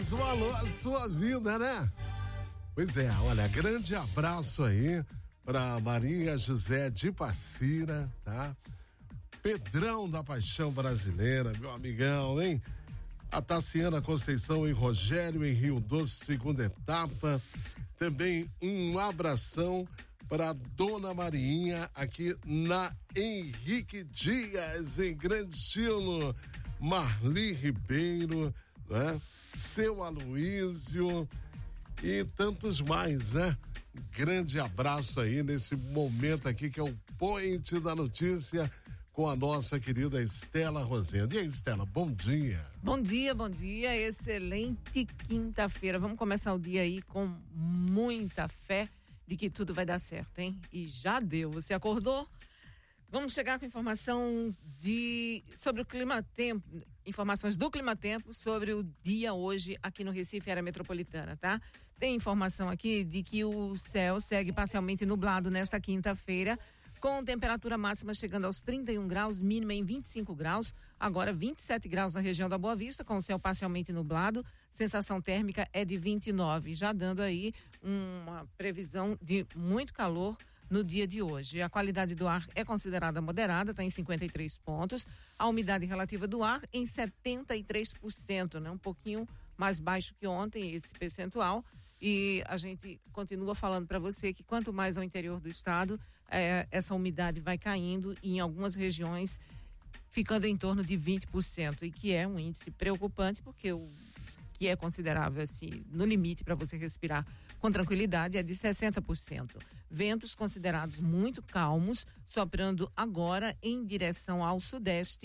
mais um alô à sua vida, né? Pois é, olha, grande abraço aí pra Maria José de Passira, tá? Pedrão da Paixão Brasileira, meu amigão, hein? A Tassiana Conceição e Rogério em Rio Doce, segunda etapa. Também um abração para Dona Marinha aqui na Henrique Dias, em grande estilo. Marli Ribeiro, né? Seu Aloísio e tantos mais, né? Grande abraço aí nesse momento aqui que é o Point da Notícia com a nossa querida Estela Rosendo. E aí, Estela, bom dia. Bom dia, excelente quinta-feira. Vamos começar o dia aí com muita fé de que tudo vai dar certo, hein? E já deu, você acordou? Vamos chegar com informação sobre o clima-tempo, informações do clima-tempo sobre o dia hoje aqui no Recife, área metropolitana, tá? Tem informação aqui de que o céu segue parcialmente nublado nesta quinta-feira, com temperatura máxima chegando aos 31 graus, mínima em 25 graus, agora 27 graus na região da Boa Vista, com o céu parcialmente nublado, sensação térmica é de 29, já dando aí uma previsão de muito calor no dia de hoje. A qualidade do ar é considerada moderada, está em 53 pontos, a umidade relativa do ar em 73%, né? Um pouquinho mais baixo que ontem esse percentual, e a gente continua falando para você que quanto mais ao interior do estado, essa umidade vai caindo e em algumas regiões ficando em torno de 20%, e que é um índice preocupante, porque o que é considerável assim, no limite para você respirar com tranquilidade é de 60%. Ventos considerados muito calmos, soprando agora em direção ao sudeste